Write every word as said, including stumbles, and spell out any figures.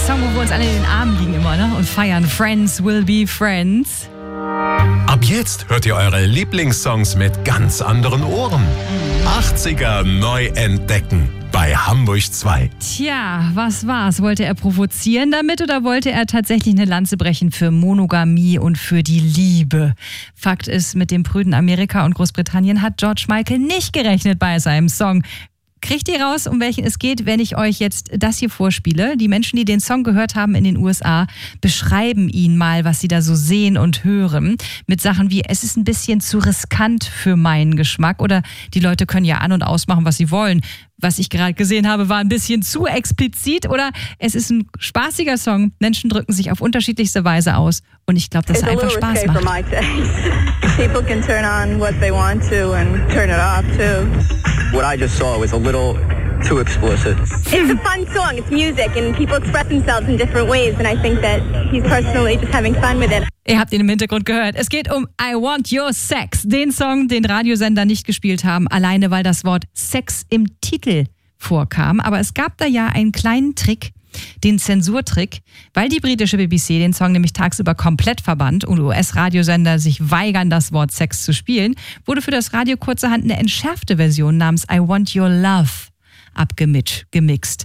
Song, wo wir uns alle in den Armen liegen immer, ne? Und feiern. Friends will be friends. Ab jetzt hört ihr eure Lieblingssongs mit ganz anderen Ohren. achtziger neu entdecken bei Hamburg zwei. Tja, was war's? Wollte er provozieren damit oder wollte er tatsächlich eine Lanze brechen für Monogamie und für die Liebe? Fakt ist, mit dem prüden Amerika und Großbritannien hat George Michael nicht gerechnet bei seinem Song. Kriegt ihr raus, um welchen es geht, wenn ich euch jetzt das hier vorspiele? Die Menschen, die den Song gehört haben in den U S A, beschreiben ihn mal, was sie da so sehen und hören. Mit Sachen wie, es ist ein bisschen zu riskant für meinen Geschmack oder die Leute können ja an- und ausmachen, was sie wollen. Was ich gerade gesehen habe, war ein bisschen zu explizit oder es ist ein spaßiger Song. Menschen drücken sich auf unterschiedlichste Weise aus und ich glaube, dass er einfach Spaß macht. People can turn on what they want to and turn it off too. What I just saw was a little too explicit. It's a fun song. It's music and people express themselves in different ways and I think that he's personally just having fun with it. Ihr habt ihn im Hintergrund gehört. Es geht um I Want Your Sex. Den Song, den Radiosender nicht gespielt haben, alleine weil das Wort Sex im Titel vorkam. Aber es gab da ja einen kleinen Trick, den Zensurtrick, weil die britische B B C den Song nämlich tagsüber komplett verbannt und U S-Radiosender sich weigern, das Wort Sex zu spielen, wurde für das Radio kurzerhand eine entschärfte Version namens I Want Your Love abgemixt.